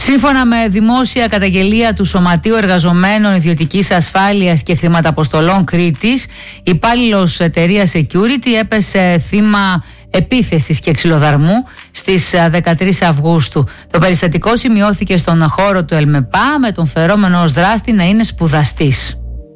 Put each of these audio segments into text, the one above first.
Σύμφωνα με δημόσια καταγγελία του Σωματείου Εργαζομένων Ιδιωτικής Ασφάλειας και Χρηματαποστολών Κρήτης, υπάλληλος εταιρείας Security έπεσε θύμα επίθεσης και ξυλοδαρμού στις 13 Αυγούστου. Το περιστατικό σημειώθηκε στον χώρο του ΕΛΜΕΠΑ, με τον φερόμενο ως δράστη να είναι σπουδαστής.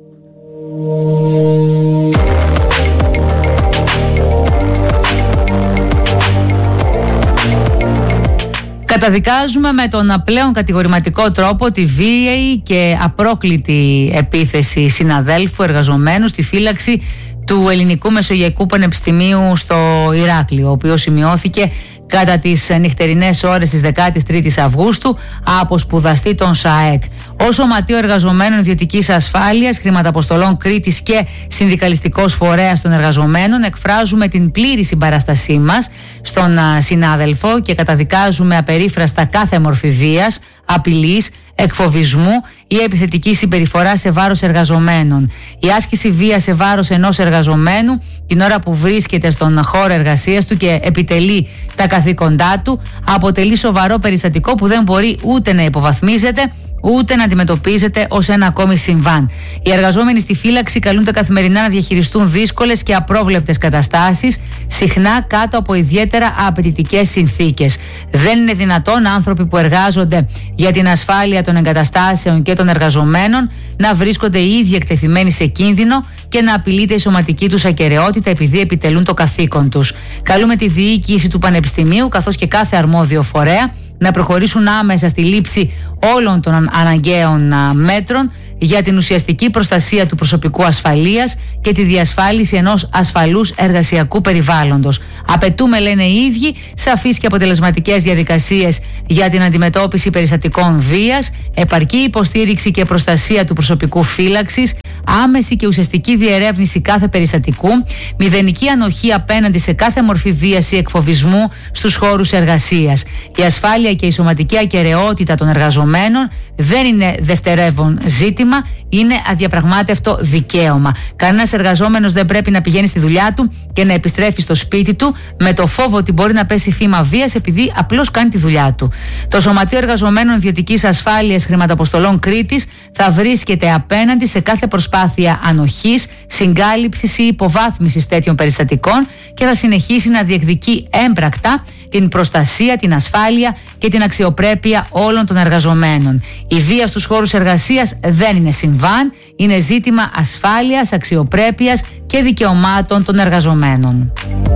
Καταδικάζουμε με τον πλέον κατηγορηματικό τρόπο τη βίαιη και απρόκλητη επίθεση συναδέλφου εργαζομένου στη φύλαξη του Ελληνικού Μεσογειακού Πανεπιστημίου στο Ηράκλειο, ο οποίος σημειώθηκε κατά τις νυχτερινές ώρες της 13ης Αυγούστου από σπουδαστή των ΣΑΕΚ. Ως Σωματείο Εργαζομένων Ιδιωτικής Ασφάλειας, Χρηματαποστολών Κρήτης και Συνδικαλιστικός Φορέας των Εργαζομένων, εκφράζουμε την πλήρη συμπαράστασή μας στον συνάδελφο και καταδικάζουμε απερίφραστα κάθε μορφή βίας, απειλής, εκφοβισμού ή επιθετική συμπεριφορά σε βάρος εργαζομένων. Η άσκηση βίας σε βάρος ενός εργαζομένου την ώρα που βρίσκεται στον χώρο εργασίας του και επιτελεί τα καθήκοντά του αποτελεί σοβαρό περιστατικό που δεν μπορεί ούτε να υποβαθμίζεται ούτε να αντιμετωπίζεται ως ένα ακόμη συμβάν. Οι εργαζόμενοι στη φύλαξη καλούνται καθημερινά να διαχειριστούν δύσκολες και απρόβλεπτες καταστάσεις, συχνά κάτω από ιδιαίτερα απαιτητικές συνθήκες. Δεν είναι δυνατόν άνθρωποι που εργάζονται για την ασφάλεια των εγκαταστάσεων και των εργαζομένων να βρίσκονται οι ίδιοι εκτεθειμένοι σε κίνδυνο και να απειλείται η σωματική τους ακεραιότητα επειδή επιτελούν το καθήκον τους. Καλούμε τη διοίκηση του Πανεπιστημίου καθώς και κάθε αρμόδιο φορέα να προχωρήσουν άμεσα στη λήψη όλων των αναγκαίων μέτρων για την ουσιαστική προστασία του προσωπικού ασφαλείας και τη διασφάλιση ενός ασφαλούς εργασιακού περιβάλλοντος. Απαιτούμε, λένε οι ίδιοι, σαφείς και αποτελεσματικές διαδικασίες για την αντιμετώπιση περιστατικών βίας, επαρκή υποστήριξη και προστασία του προσωπικού φύλαξης, άμεση και ουσιαστική διερεύνηση κάθε περιστατικού, μηδενική ανοχή απέναντι σε κάθε μορφή βίας ή εκφοβισμού στους χώρους εργασίας. Η ασφάλεια και η σωματική ακεραιότητα των εργαζομένων δεν είναι δευτερεύον ζήτημα, είναι αδιαπραγμάτευτο δικαίωμα. Κανένας εργαζόμενος δεν πρέπει να πηγαίνει στη δουλειά του και να επιστρέφει στο σπίτι του με το φόβο ότι μπορεί να πέσει θύμα βίας επειδή απλώς κάνει τη δουλειά του. Το Σωματείο Εργαζομένων Ιδιωτικής Ασφάλειας Χρηματαποστολών Κρήτης θα βρίσκεται απέναντι σε κάθε προσπάθεια ανοχής, συγκάλυψης ή υποβάθμισης τέτοιων περιστατικών και θα συνεχίσει να διεκδικεί έμπρακτα την προστασία, την ασφάλεια και την αξιοπρέπεια όλων των εργαζομένων. Η βία στους χώρους εργασίας δεν είναι συμβάν, είναι ζήτημα ασφάλειας, αξιοπρέπειας και δικαιωμάτων των εργαζομένων.